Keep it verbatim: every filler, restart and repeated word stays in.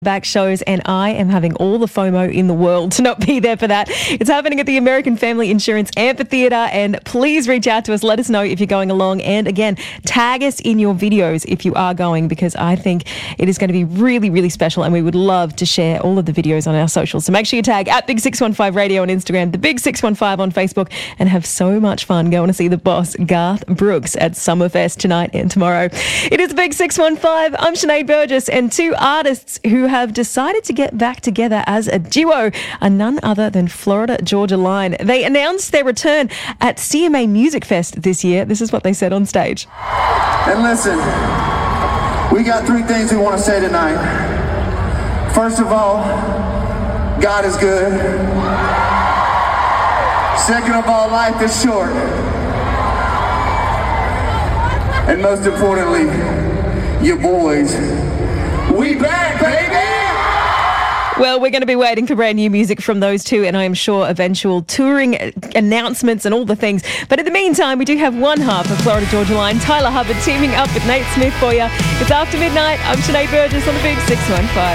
back shows, and I am having all the FOMO in the world to not be there for that. It's happening at the American Family Insurance Amphitheatre, and please reach out to us. Let us know if you're going along, and again, tag us in your videos if you are going, because I think it is going to be really, really special, and we would love to share all of the videos on our socials. So make sure you tag at Big six one five Radio on Instagram, the Big six one five on Facebook, and have so much fun going to see the boss, Garth Brooks, at Summerfest tonight and tomorrow. It is Big six one five. I'm Sinead Burgess, and two artists who have decided to get back together as a duo are none other than Florida Georgia Line. They announced their return at C M A Music Fest this year. This is what they said on stage. And listen, we got three things we want to say tonight. First of all, God is good. Second of all, life is short. And most importantly, your boys, we back, baby! Well, we're going to be waiting for brand new music from those two, and I am sure eventual touring announcements and all the things. But in the meantime, we do have one half of Florida Georgia Line, Tyler Hubbard, teaming up with Nate Smith for you. It's after midnight. I'm Sinead Burgess on the Big six one five.